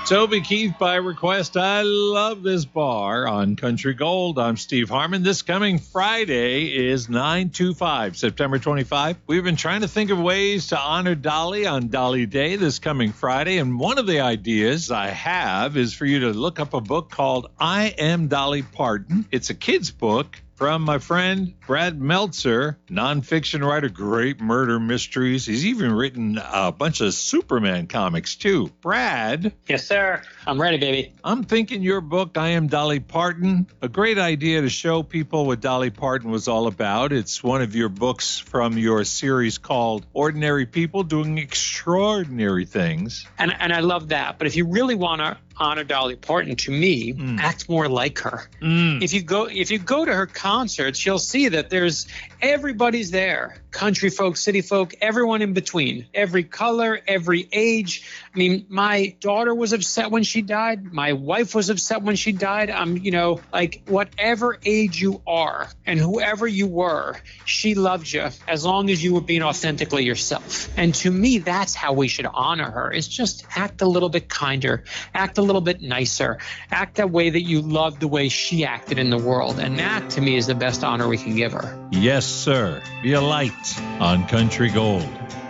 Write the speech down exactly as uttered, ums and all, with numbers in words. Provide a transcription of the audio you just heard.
Toby Keith by request. I love this bar on Country Gold. I'm Steve Harmon. This coming Friday is nine two five, September twenty-fifth. We've been trying to think of ways to honor Dolly on Dolly Day this coming Friday. And one of the ideas I have is for you to look up a book called I Am Dolly Parton. It's a kid's book from my friend Brad Meltzer, nonfiction writer, great murder mysteries. He's even written a bunch of Superman comics, too. Brad. Yes, sir. I'm ready, baby. I'm thinking your book, I Am Dolly Parton, a great idea to show people what Dolly Parton was all about. It's one of your books from your series called Ordinary People Doing Extraordinary Things. And and I love that. But if you really want to honor Dolly Parton, to me, mm. act more like her. Mm. If you go if you go to her concerts, you'll see that there's everybody's there. Country folk, city folk, everyone in between. Every color, every age. I mean, my daughter was upset when she died. My wife was upset when she died. I'm, you know, like whatever age you are and whoever you were, she loved you as long as you were being authentically yourself. And to me, that's how we should honor her, is just act a little bit kinder, act a little bit nicer, act that way that you love the way she acted in the world. And that, to me, is the best honor we can give her. Yes, sir. Be a light on Country Gold.